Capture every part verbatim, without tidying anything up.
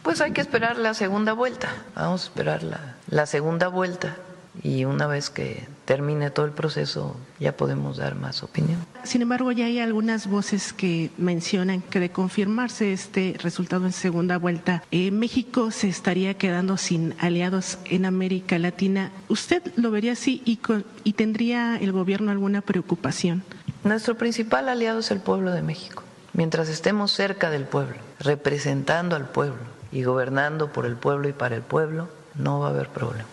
Pues hay que esperar la segunda vuelta, vamos a esperar la, la segunda vuelta y una vez que termine todo el proceso ya podemos dar más opinión. Sin embargo, ya hay algunas voces que mencionan que de confirmarse este resultado en segunda vuelta, eh, México se estaría quedando sin aliados en América Latina. ¿Usted lo vería así y, con, y tendría el gobierno alguna preocupación? Nuestro principal aliado es el pueblo de México. Mientras estemos cerca del pueblo, representando al pueblo y gobernando por el pueblo y para el pueblo, no va a haber problema.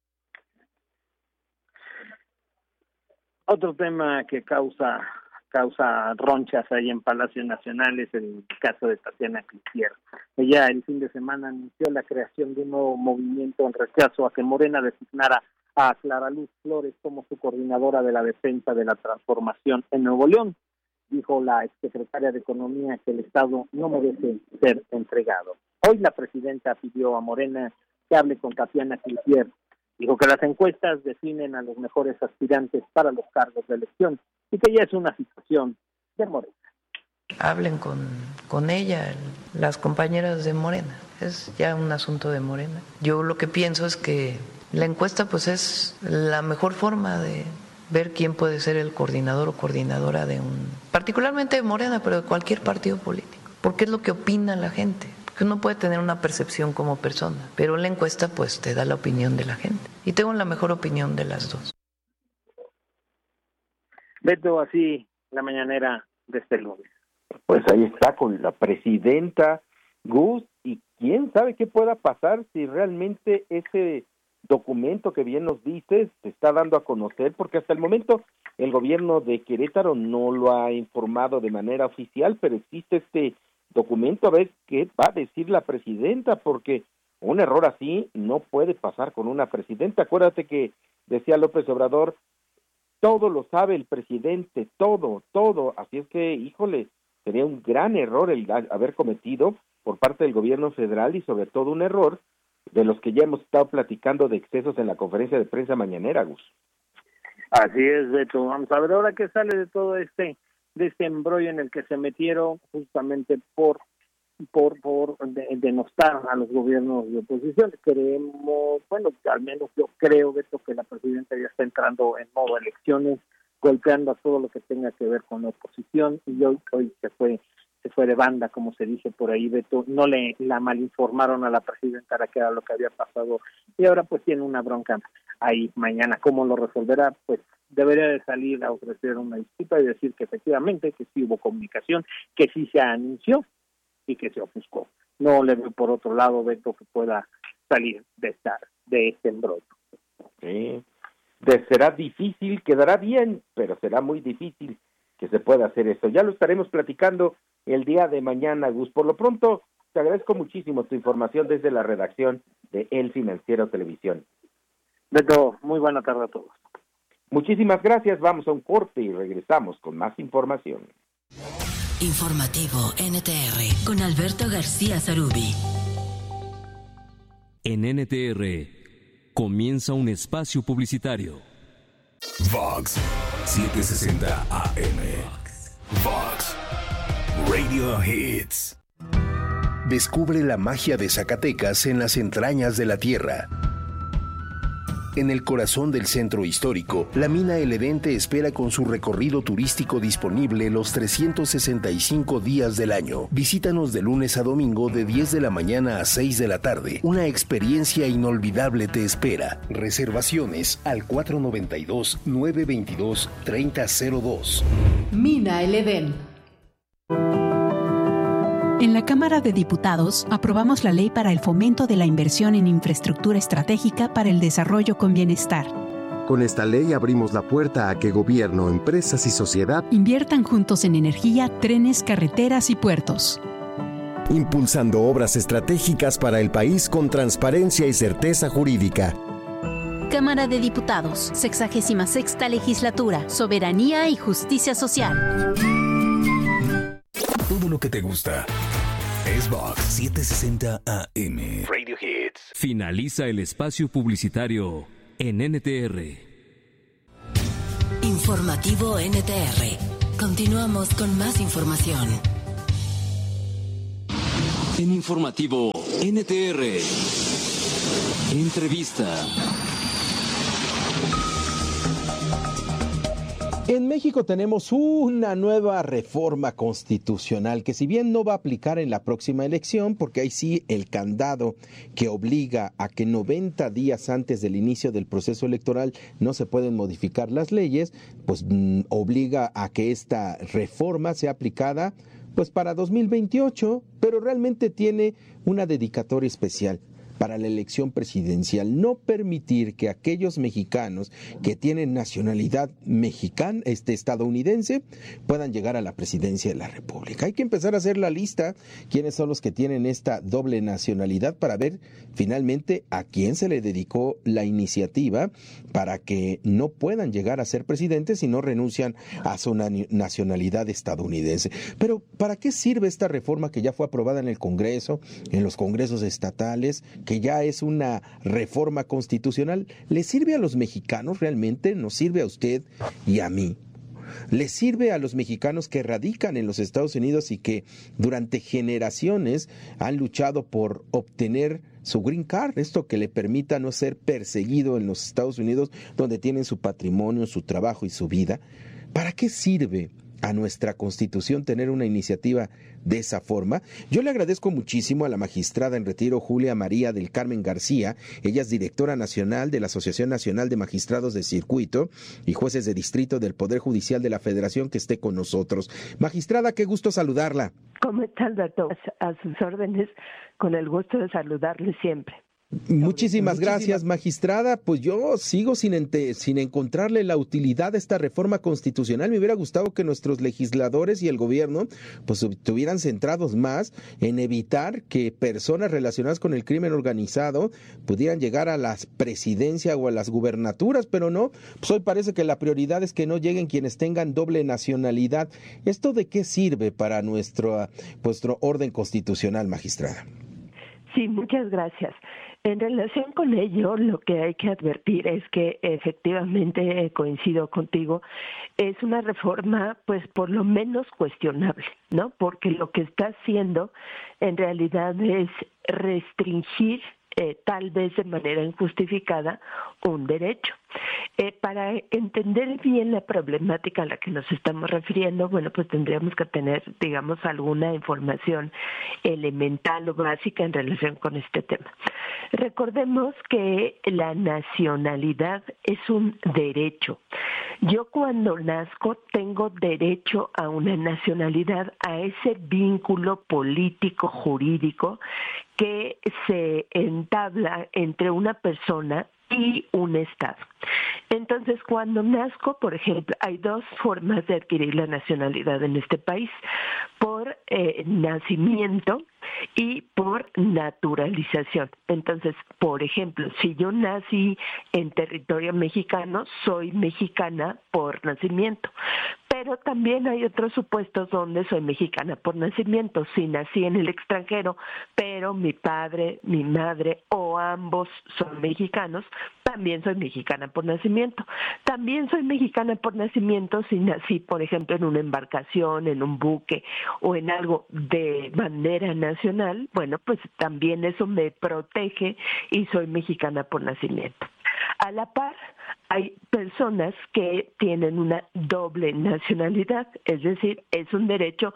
Otro tema que causa causa ronchas ahí en Palacio Nacional es el caso de Tatiana Cloutier. Ella el fin de semana anunció la creación de un nuevo movimiento en rechazo a que Morena designara a Clara Luz Flores como su coordinadora de la defensa de la transformación en Nuevo León. Dijo la exsecretaria de Economía que el Estado no merece ser entregado. Hoy la presidenta pidió a Morena que hable con Tatiana Cloutier. Dijo que las encuestas definen a los mejores aspirantes para los cargos de elección y que ya es una situación de Morena. Hablen con, con ella, las compañeras de Morena, es ya un asunto de Morena. Yo lo que pienso es que la encuesta pues es la mejor forma de ver quién puede ser el coordinador o coordinadora de un, particularmente de Morena, pero de cualquier partido político, porque es lo que opina la gente. Que uno puede tener una percepción como persona, pero la encuesta pues te da la opinión de la gente. Y tengo la mejor opinión de las dos. Beto, así la mañanera de este lunes. Pues ahí está con la presidenta Gus, y quién sabe qué pueda pasar si realmente ese documento que bien nos dices se está dando a conocer, porque hasta el momento el gobierno de Querétaro no lo ha informado de manera oficial, pero existe este documento, a ver qué va a decir la presidenta, porque un error así no puede pasar con una presidenta. Acuérdate que decía López Obrador, todo lo sabe el presidente, todo, todo, así es que, híjole, sería un gran error el haber cometido por parte del gobierno federal y sobre todo un error de los que ya hemos estado platicando de excesos en la conferencia de prensa mañanera, Gus. Así es, Beto. Vamos a ver ahora qué sale de todo este de este embrollo en el que se metieron justamente por por por de, denostar a los gobiernos de oposición. Creemos, bueno, al menos yo creo, Beto, que la presidenta ya está entrando en modo elecciones, golpeando a todo lo que tenga que ver con la oposición, y hoy, hoy se fue se fue de banda, como se dice por ahí, Beto. No le la malinformaron a la presidenta de que era lo que había pasado, y ahora pues tiene una bronca ahí mañana. ¿Cómo lo resolverá? Pues debería de salir a ofrecer una disculpa y decir que efectivamente que sí hubo comunicación, que sí se anunció y que se ofuscó. No le veo por otro lado, Beto, que pueda salir de esta de este embrollo. Sí, de, será difícil, quedará bien, pero será muy difícil que se pueda hacer eso. Ya lo estaremos platicando el día de mañana, Gus. Por lo pronto, te agradezco muchísimo tu información desde la redacción de El Financiero Televisión. Beto, muy buena tarde a todos. Muchísimas gracias, vamos a un corte y regresamos con más información. Informativo N T R con Alberto García Zarubi. En N T R comienza un espacio publicitario. Vox setecientos sesenta A M. Vox Radio Hits. Descubre la magia de Zacatecas en las entrañas de la tierra. En el corazón del centro histórico, la mina El Edén te espera con su recorrido turístico disponible los trescientos sesenta y cinco días del año. Visítanos de lunes a domingo de diez de la mañana a seis de la tarde. Una experiencia inolvidable te espera. Reservaciones al cuatro noventa y dos, nueve veintidós, treinta cero dos. Mina El Edén. En la Cámara de Diputados aprobamos la Ley para el Fomento de la Inversión en Infraestructura Estratégica para el Desarrollo con Bienestar. Con esta ley abrimos la puerta a que gobierno, empresas y sociedad inviertan juntos en energía, trenes, carreteras y puertos. Impulsando obras estratégicas para el país con transparencia y certeza jurídica. Cámara de Diputados, sexagésima sexta Legislatura, Soberanía y Justicia Social. Todo lo que te gusta es Vox setecientos sesenta A M. Radio Hits. Finaliza el espacio publicitario en N T R. Informativo N T R. Continuamos con más información. En Informativo N T R. Entrevista. En México tenemos una nueva reforma constitucional que, si bien no va a aplicar en la próxima elección, porque ahí sí el candado que obliga a que noventa días antes del inicio del proceso electoral no se pueden modificar las leyes, pues mmm, obliga a que esta reforma sea aplicada pues para dos mil veintiocho, pero realmente tiene una dedicatoria especial para la elección presidencial: no permitir que aquellos mexicanos que tienen nacionalidad mexicana, este, estadounidense, puedan llegar a la presidencia de la República. Hay que empezar a hacer la lista, quiénes son los que tienen esta doble nacionalidad, para ver finalmente a quién se le dedicó la iniciativa para que no puedan llegar a ser presidentes si no renuncian a su nacionalidad estadounidense. Pero ¿para qué sirve esta reforma que ya fue aprobada en el Congreso, en los congresos estatales, que ya es una reforma constitucional? ¿Le sirve a los mexicanos realmente? ¿Nos sirve a usted y a mí? ¿Le sirve a los mexicanos que radican en los Estados Unidos y que durante generaciones han luchado por obtener su green card, esto que le permita no ser perseguido en los Estados Unidos, donde tienen su patrimonio, su trabajo y su vida? ¿Para qué sirve a nuestra Constitución tener una iniciativa de esa forma? Yo le agradezco muchísimo a la magistrada en retiro Julia María del Carmen García. Ella es directora nacional de la Asociación Nacional de Magistrados de Circuito y Jueces de Distrito del Poder Judicial de la Federación, que esté con nosotros. Magistrada, qué gusto saludarla. ¿Cómo está, Alberto? A sus órdenes, con el gusto de saludarle siempre. Muchísimas gracias, magistrada. Pues yo sigo sin, ente, sin encontrarle la utilidad de esta reforma constitucional. Me hubiera gustado que nuestros legisladores y el gobierno pues estuvieran centrados más en evitar que personas relacionadas con el crimen organizado pudieran llegar a la presidencia o a las gubernaturas, pero no, pues hoy parece que la prioridad es que no lleguen quienes tengan doble nacionalidad. ¿Esto de qué sirve para nuestro, nuestro orden constitucional, magistrada? Sí, muchas gracias. En relación con ello, lo que hay que advertir es que efectivamente, coincido contigo, es una reforma pues por lo menos cuestionable, ¿no? Porque lo que está haciendo en realidad es restringir Eh, tal vez de manera injustificada, un derecho. Eh, para entender bien la problemática a la que nos estamos refiriendo, bueno, pues tendríamos que tener, digamos, alguna información elemental o básica en relación con este tema. Recordemos que la nacionalidad es un derecho. Yo cuando nazco tengo derecho a una nacionalidad, a ese vínculo político, jurídico, que se entabla entre una persona y un Estado. Entonces, cuando nazco, por ejemplo, hay dos formas de adquirir la nacionalidad en este país: por eh, nacimiento y por naturalización. Entonces, por ejemplo, si yo nací en territorio mexicano, soy mexicana por nacimiento. Pero también hay otros supuestos donde soy mexicana por nacimiento. Si nací en el extranjero, pero mi padre, mi madre o ambos son mexicanos, también soy mexicana por nacimiento. También soy mexicana por nacimiento si nací, por ejemplo, en una embarcación, en un buque o en algo de bandera nacional. Bueno, pues también eso me protege y soy mexicana por nacimiento. A la par, hay personas que tienen una doble nacionalidad, es decir, es un derecho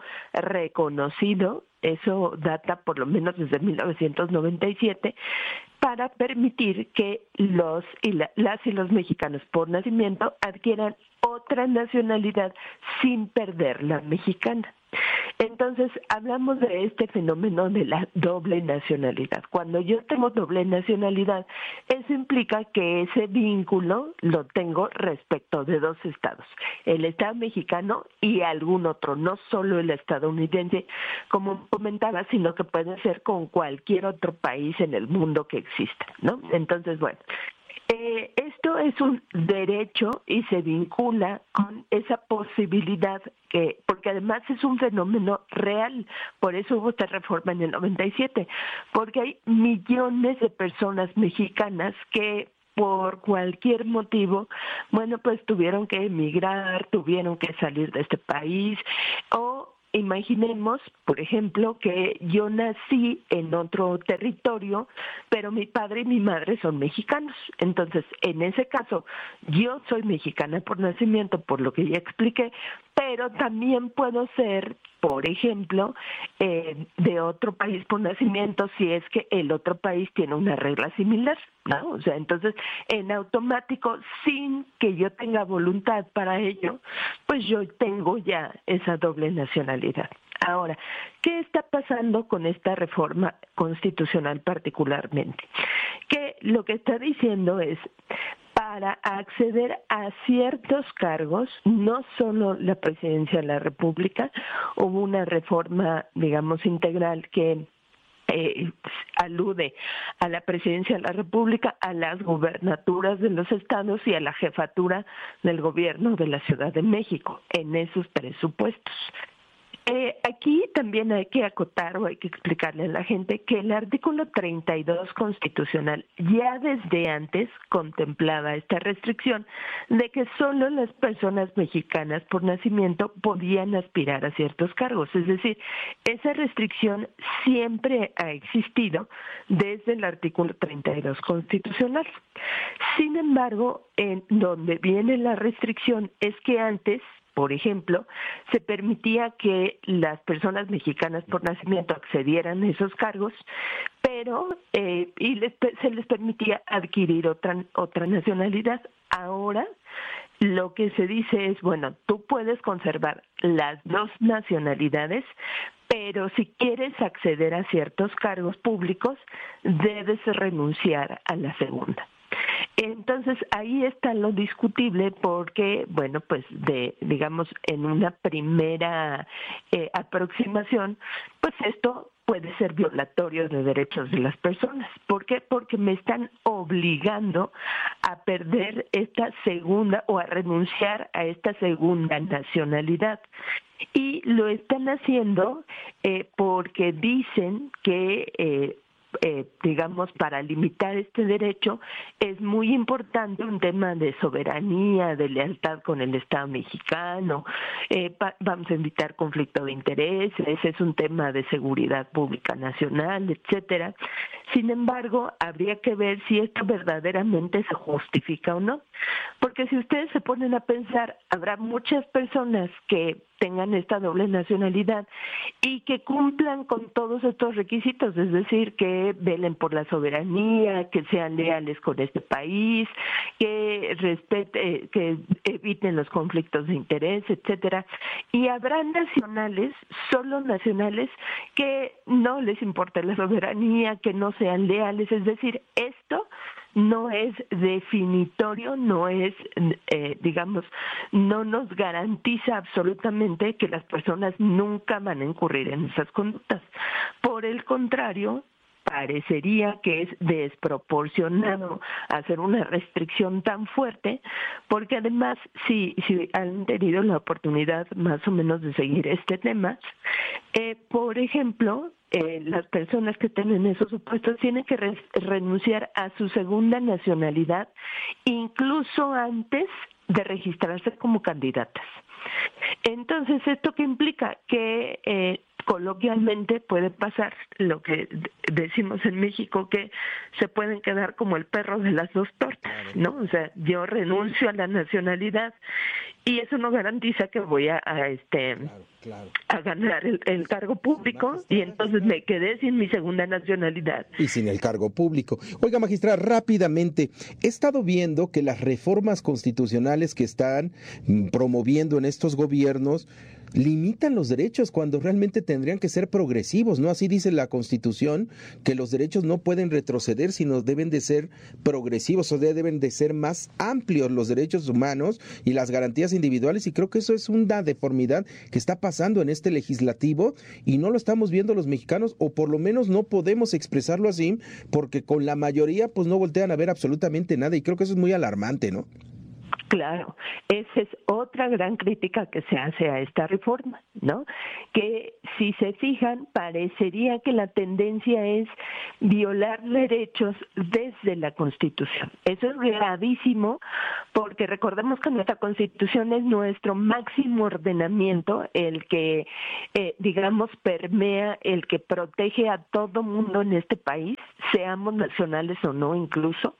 reconocido, eso data por lo menos desde mil novecientos noventa y siete, para permitir que los y la, las y los mexicanos por nacimiento adquieran otra nacionalidad sin perder la mexicana. Entonces, hablamos de este fenómeno de la doble nacionalidad. Cuando yo tengo doble nacionalidad, eso implica que ese vínculo lo tengo respecto de dos estados, el Estado mexicano y algún otro, no solo el estadounidense, como comentaba, sino que puede ser con cualquier otro país en el mundo que exista, ¿no? Entonces, bueno, Eh, esto es un derecho y se vincula con esa posibilidad que, porque además es un fenómeno real, por eso hubo esta reforma en el noventa y siete, porque hay millones de personas mexicanas que por cualquier motivo, bueno, pues tuvieron que emigrar, tuvieron que salir de este país o imaginemos, por ejemplo, que yo nací en otro territorio, pero mi padre y mi madre son mexicanos. Entonces, en ese caso, yo soy mexicana por nacimiento, por lo que ya expliqué, pero también puedo ser, por ejemplo, eh, de otro país por nacimiento si es que el otro país tiene una regla similar, ¿no? O sea, entonces, en automático, sin que yo tenga voluntad para ello, pues yo tengo ya esa doble nacionalidad. Ahora, ¿qué está pasando con esta reforma constitucional particularmente? Que lo que está diciendo es, para acceder a ciertos cargos, no solo la presidencia de la República, hubo una reforma, digamos, integral que Eh, alude a la presidencia de la República, a las gubernaturas de los estados y a la jefatura del gobierno de la Ciudad de México en esos presupuestos. Eh, aquí también hay que acotar o hay que explicarle a la gente que el artículo treinta y dos constitucional ya desde antes contemplaba esta restricción de que solo las personas mexicanas por nacimiento podían aspirar a ciertos cargos. Es decir, esa restricción siempre ha existido desde el artículo treinta y dos constitucional. Sin embargo, en donde viene la restricción es que antes, por ejemplo, se permitía que las personas mexicanas por nacimiento accedieran a esos cargos, pero eh, y les, se les permitía adquirir otra otra nacionalidad. Ahora lo que se dice es, bueno, tú puedes conservar las dos nacionalidades, pero si quieres acceder a ciertos cargos públicos, debes renunciar a la segunda. Entonces ahí está lo discutible porque, bueno, pues de, digamos, en una primera eh, aproximación, pues esto puede ser violatorio de derechos de las personas. ¿Por qué? Porque me están obligando a perder esta segunda o a renunciar a esta segunda nacionalidad. Y lo están haciendo eh, porque dicen que eh, Eh, digamos, para limitar este derecho, es muy importante un tema de soberanía, de lealtad con el Estado mexicano, eh, pa- vamos a evitar conflicto de intereses, es un tema de seguridad pública nacional, etcétera. Sin embargo, habría que ver si esto verdaderamente se justifica o no, porque si ustedes se ponen a pensar, habrá muchas personas que tengan esta doble nacionalidad y que cumplan con todos estos requisitos, es decir, que velen por la soberanía, que sean leales con este país, que respete, que eviten los conflictos de interés, etcétera. Y habrá nacionales, solo nacionales, que no les importa la soberanía, que no sean leales, es decir, esto no es definitorio, no es, eh, digamos, no nos garantiza absolutamente que las personas nunca van a incurrir en esas conductas. Por el contrario, parecería que es desproporcionado hacer una restricción tan fuerte, porque además, si, si han tenido la oportunidad más o menos de seguir este tema, eh, por ejemplo, eh, las personas que tienen esos supuestos tienen que re- renunciar a su segunda nacionalidad, incluso antes de registrarse como candidatas. Entonces, ¿esto qué implica? Que eh, coloquialmente puede pasar lo que decimos en México, que se pueden quedar como el perro de las dos tortas, ¿no? O sea, yo renuncio a la nacionalidad y eso no garantiza que voy a, a este claro, claro. a ganar el, el cargo público y entonces me quedé sin mi segunda nacionalidad. Y sin el cargo público. Oiga, magistrada, rápidamente, he estado viendo que las reformas constitucionales que están promoviendo en estos gobiernos limitan los derechos cuando realmente tendrían que ser progresivos, ¿no? Así dice la Constitución, que los derechos no pueden retroceder, sino deben de ser progresivos, o sea, deben de ser más amplios los derechos humanos y las garantías individuales, y creo que eso es una deformidad que está pasando en este legislativo y no lo estamos viendo los mexicanos, o por lo menos no podemos expresarlo así, porque con la mayoría pues no voltean a ver absolutamente nada, y creo que eso es muy alarmante, ¿no? Claro, esa es otra gran crítica que se hace a esta reforma, ¿no? Que si se fijan, parecería que la tendencia es violar derechos desde la Constitución. Eso es gravísimo porque recordemos que nuestra Constitución es nuestro máximo ordenamiento, el que, eh, digamos, permea, el que protege a todo mundo en este país, seamos nacionales o no incluso.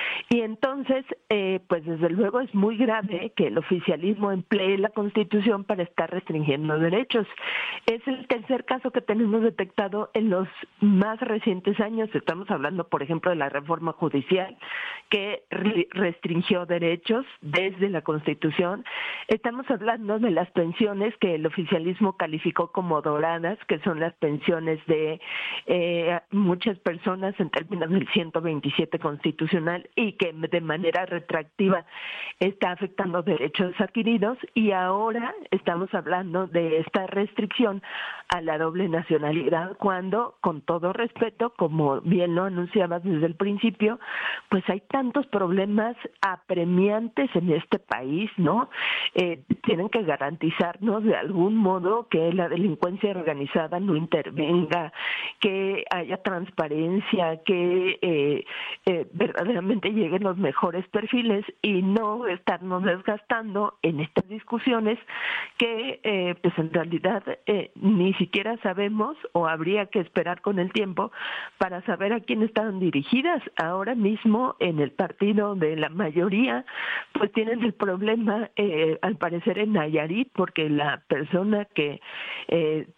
Y entonces, eh, pues desde luego es muy grave que el oficialismo emplee la Constitución para estar restringiendo derechos. Es el tercer caso que tenemos detectado en los más recientes años. Estamos hablando, por ejemplo, de la reforma judicial que re- restringió derechos desde la Constitución. Estamos hablando de las pensiones que el oficialismo calificó como doradas, que son las pensiones de eh, muchas personas en términos del ciento veintisiete constitucional y que de manera retroactiva está afectando derechos adquiridos, y ahora estamos hablando de esta restricción a la doble nacionalidad cuando, con todo respeto, como bien lo anunciabas desde el principio, pues hay tantos problemas apremiantes en este país, ¿no? Eh, tienen que garantizarnos de algún modo que la delincuencia organizada no intervenga, que haya transparencia, que eh, eh, verdaderamente lleguen los mejores perfiles y no estarnos desgastando en estas discusiones que eh, pues en realidad eh, ni siquiera sabemos, o habría que esperar con el tiempo para saber a quién están dirigidas. Ahora mismo en el partido de la mayoría pues tienen el problema eh, al parecer en Nayarit, porque la persona que eh,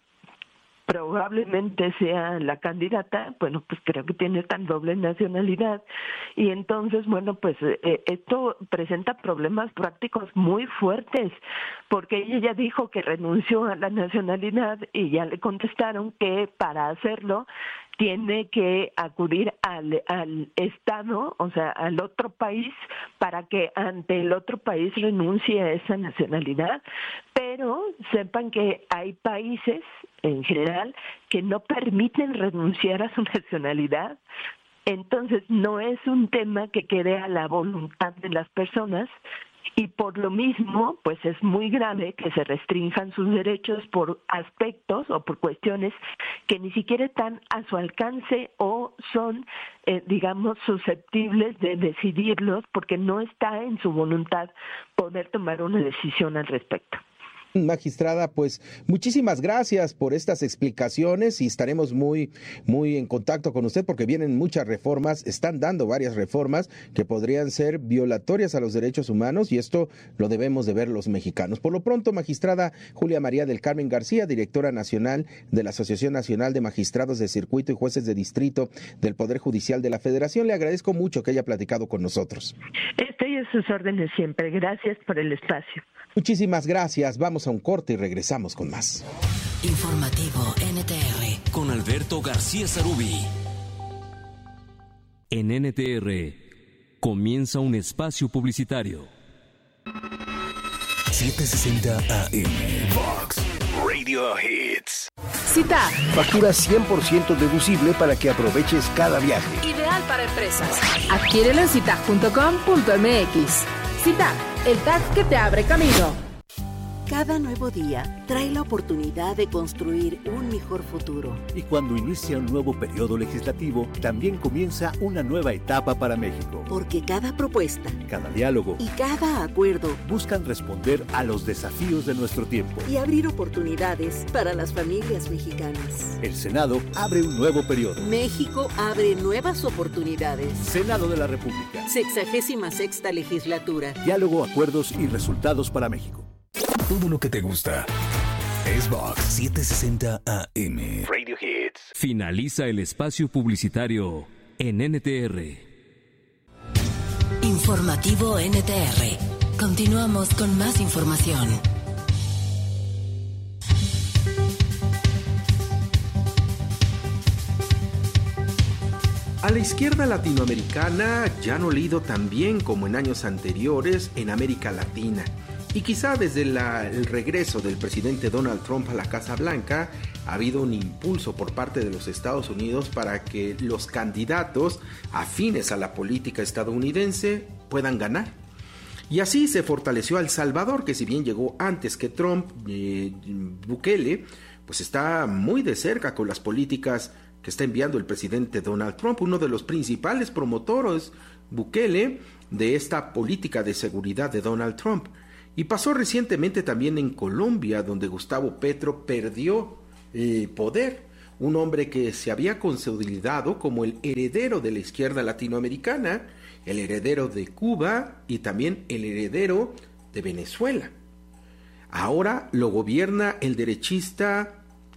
probablemente sea la candidata, bueno, pues creo que tiene tan doble nacionalidad, y entonces, bueno, pues eh, esto presenta problemas prácticos muy fuertes, porque ella ya dijo que renunció a la nacionalidad y ya le contestaron que para hacerlo tiene que acudir al, al Estado, o sea, al otro país, para que ante el otro país renuncie a esa nacionalidad. Pero sepan que hay países, en general, que no permiten renunciar a su nacionalidad. Entonces, no es un tema que quede a la voluntad de las personas, y por lo mismo, pues es muy grave que se restrinjan sus derechos por aspectos o por cuestiones que ni siquiera están a su alcance o son, eh, digamos, susceptibles de decidirlos, porque no está en su voluntad poder tomar una decisión al respecto. Magistrada, pues muchísimas gracias por estas explicaciones y estaremos muy, muy en contacto con usted porque vienen muchas reformas, están dando varias reformas que podrían ser violatorias a los derechos humanos y esto lo debemos de ver los mexicanos. Por lo pronto, magistrada Julia María del Carmen García, directora nacional de la Asociación Nacional de Magistrados de Circuito y Jueces de Distrito del Poder Judicial de la Federación, le agradezco mucho que haya platicado con nosotros. Estoy a sus órdenes siempre. Gracias por el espacio. Muchísimas gracias. Vamos a un corte y regresamos con más. Informativo N T R con Alberto García Sarubí. En N T R comienza un espacio publicitario. setecientos sesenta A M Vox Radio Hits. CITAD. Factura cien por ciento deducible para que aproveches cada viaje. Ideal para empresas. Adquiérelo en citag punto com punto m x. CITAD, el tag que te abre camino. Cada nuevo día trae la oportunidad de construir un mejor futuro. Y cuando inicia un nuevo periodo legislativo, también comienza una nueva etapa para México. Porque cada propuesta, cada diálogo y cada acuerdo buscan responder a los desafíos de nuestro tiempo y abrir oportunidades para las familias mexicanas. El Senado abre un nuevo periodo. México abre nuevas oportunidades. Senado de la República. Sexagésima sexta legislatura. Diálogo, acuerdos y resultados para México. Todo lo que te gusta es Vox setecientos sesenta A M Radio Hits. Finaliza el espacio publicitario en N T R. Informativo N T R. Continuamos con más información. A la izquierda latinoamericana ya no le ha ido tan bien como en años anteriores en América Latina. Y quizá desde la, el regreso del presidente Donald Trump a la Casa Blanca ha habido un impulso por parte de los Estados Unidos para que los candidatos afines a la política estadounidense puedan ganar. Y así se fortaleció a El Salvador, que si bien llegó antes que Trump, eh, Bukele, pues está muy de cerca con las políticas que está enviando el presidente Donald Trump, uno de los principales promotores, Bukele, de esta política de seguridad de Donald Trump. Y pasó recientemente también en Colombia, donde Gustavo Petro perdió el poder, un hombre que se había consolidado como el heredero de la izquierda latinoamericana, el heredero de Cuba y también el heredero de Venezuela. Ahora lo gobierna el derechista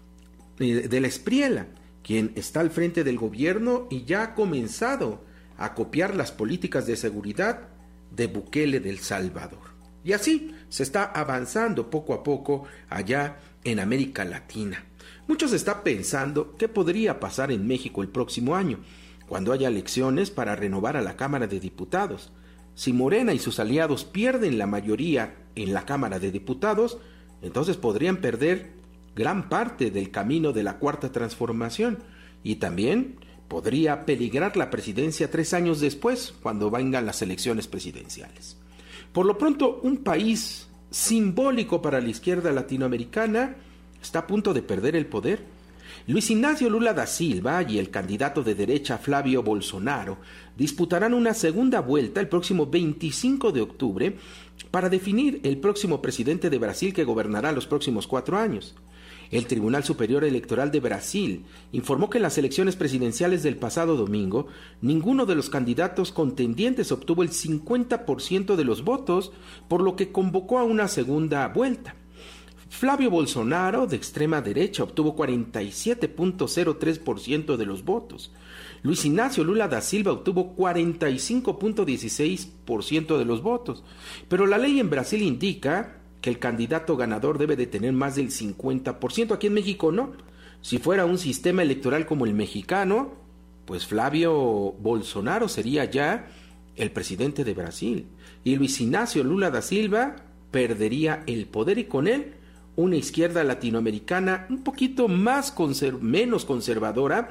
de la Espriella, quien está al frente del gobierno y ya ha comenzado a copiar las políticas de seguridad de Bukele de El Salvador. Y así se está avanzando poco a poco allá en América Latina. Muchos están pensando qué podría pasar en México el próximo año, cuando haya elecciones para renovar a la Cámara de Diputados. Si Morena y sus aliados pierden la mayoría en la Cámara de Diputados, entonces podrían perder gran parte del camino de la Cuarta Transformación y también podría peligrar la presidencia tres años después, cuando vengan las elecciones presidenciales. Por lo pronto, un país simbólico para la izquierda latinoamericana está a punto de perder el poder. Luis Ignacio Lula da Silva y el candidato de derecha Flavio Bolsonaro disputarán una segunda vuelta el próximo veinticinco de octubre para definir el próximo presidente de Brasil que gobernará los próximos cuatro años. El Tribunal Superior Electoral de Brasil informó que en las elecciones presidenciales del pasado domingo, ninguno de los candidatos contendientes obtuvo el cincuenta por ciento de los votos, por lo que convocó a una segunda vuelta. Flavio Bolsonaro, de extrema derecha, obtuvo cuarenta y siete punto cero tres por ciento de los votos. Luis Ignacio Lula da Silva obtuvo cuarenta y cinco punto dieciséis por ciento de los votos. Pero la ley en Brasil indica que el candidato ganador debe de tener más del cincuenta por ciento. Aquí en México no. Si fuera un sistema electoral como el mexicano, pues Flavio Bolsonaro sería ya el presidente de Brasil. Y Luis Ignacio Lula da Silva perdería el poder y con él una izquierda latinoamericana un poquito más conser- menos conservadora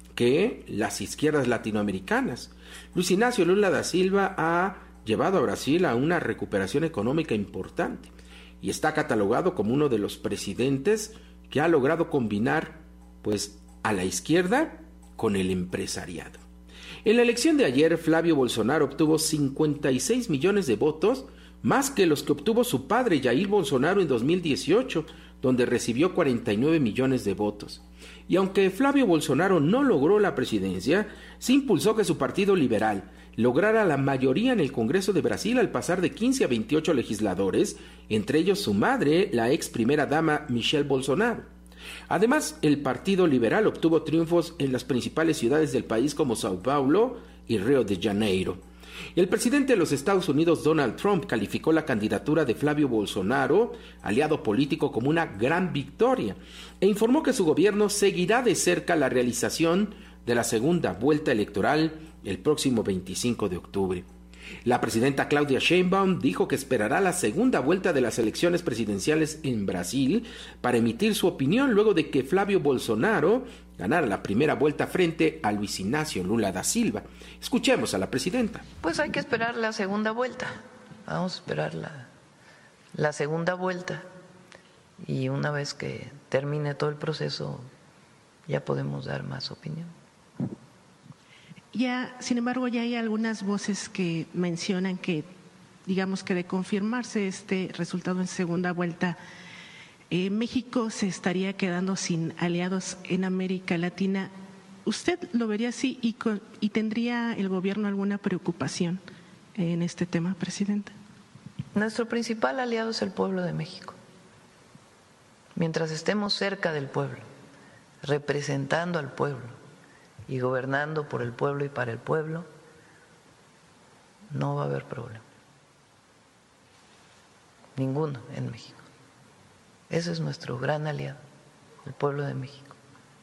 que las izquierdas latinoamericanas. Luis Ignacio Lula da Silva ha llevado a Brasil a una recuperación económica importante y está catalogado como uno de los presidentes que ha logrado combinar pues a la izquierda con el empresariado. En la elección de ayer, Flavio Bolsonaro obtuvo cincuenta y seis millones de votos, más que los que obtuvo su padre Jair Bolsonaro en dos mil dieciocho, donde recibió cuarenta y nueve millones de votos. Y aunque Flavio Bolsonaro no logró la presidencia, sí impulsó que su partido liberal lograra la mayoría en el Congreso de Brasil al pasar de quince a veintiocho legisladores, entre ellos su madre, la ex primera dama Michelle Bolsonaro. Además, el Partido Liberal obtuvo triunfos en las principales ciudades del país como Sao Paulo y Río de Janeiro. El presidente de los Estados Unidos, Donald Trump, calificó la candidatura de Flavio Bolsonaro, aliado político, como una gran victoria e informó que su gobierno seguirá de cerca la realización de la segunda vuelta electoral el próximo veinticinco de octubre. La presidenta Claudia Sheinbaum dijo que esperará la segunda vuelta de las elecciones presidenciales en Brasil para emitir su opinión luego de que Flavio Bolsonaro ganara la primera vuelta frente a Luis Ignacio Lula da Silva. Escuchemos a la presidenta. Pues hay que esperar la segunda vuelta. Vamos a esperar la, la segunda vuelta y una vez que termine todo el proceso ya podemos dar más opinión. Ya, sin embargo, ya hay algunas voces que mencionan que, digamos que de confirmarse este resultado en segunda vuelta, eh, México se estaría quedando sin aliados en América Latina. ¿Usted lo vería así y, con, y tendría el gobierno alguna preocupación en este tema, presidenta? Nuestro principal aliado es el pueblo de México. Mientras estemos cerca del pueblo, representando al pueblo y gobernando por el pueblo y para el pueblo, no va a haber problema. Ninguno en México. Ese es nuestro gran aliado, el pueblo de México.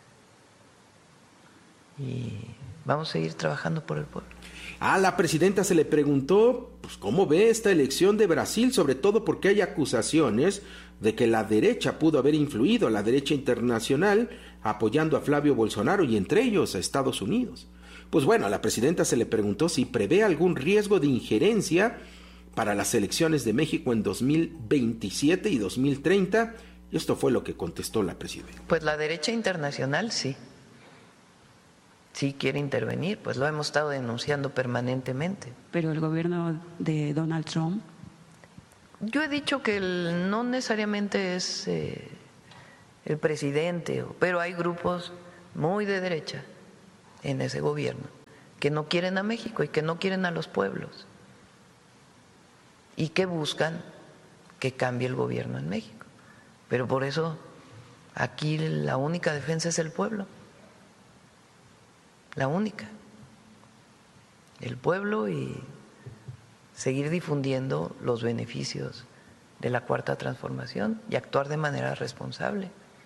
Y vamos a seguir trabajando por el pueblo. A la presidenta se le preguntó pues, cómo ve esta elección de Brasil, sobre todo porque hay acusaciones de que la derecha pudo haber influido, la derecha internacional, apoyando a Flavio Bolsonaro y entre ellos a Estados Unidos. Pues bueno, a la presidenta se le preguntó si prevé algún riesgo de injerencia para las elecciones de México en dos mil veintisiete y dos mil treinta, y esto fue lo que contestó la presidenta. Pues la derecha internacional sí, sí quiere intervenir, pues lo hemos estado denunciando permanentemente. Pero el gobierno de Donald Trump... Yo he dicho que el, no necesariamente es eh, el presidente, pero hay grupos muy de derecha en ese gobierno que no quieren a México y que no quieren a los pueblos y que buscan que cambie el gobierno en México. Pero por eso aquí la única defensa es el pueblo, la única, el pueblo, y seguir difundiendo los beneficios de la Cuarta Transformación y actuar de manera responsable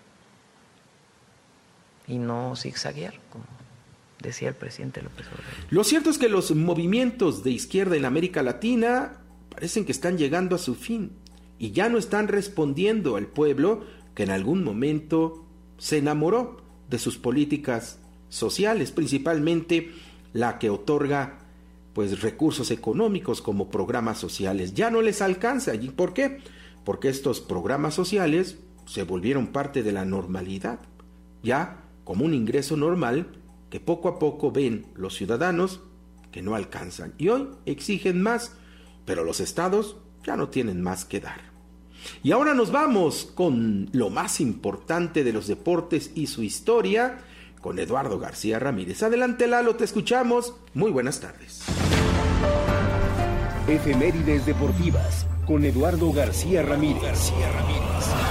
y no zigzaguear, como decía el presidente López Obrador. Lo cierto es que los movimientos de izquierda en América Latina parecen que están llegando a su fin y ya no están respondiendo al pueblo que en algún momento se enamoró de sus políticas sociales, principalmente la que otorga pues recursos económicos como programas sociales. Ya no les alcanza. ¿Y por qué? Porque estos programas sociales se volvieron parte de la normalidad, ya como un ingreso normal que poco a poco ven los ciudadanos que no alcanzan y hoy exigen más, pero los estados ya no tienen más que dar. Y ahora nos vamos con lo más importante de los deportes y su historia con Eduardo García Ramírez. Adelante, Lalo, te escuchamos. Muy buenas tardes. Efemérides deportivas con Eduardo García Ramírez. García Ramírez.